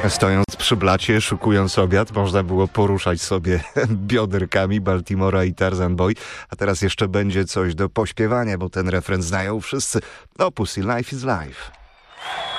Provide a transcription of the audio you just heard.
Stojąc przy blacie, szykując obiad, można było poruszać sobie bioderkami Baltimora i Tarzan Boy, a teraz jeszcze będzie coś do pośpiewania, bo ten refren znają wszyscy. Opus i Life is Life.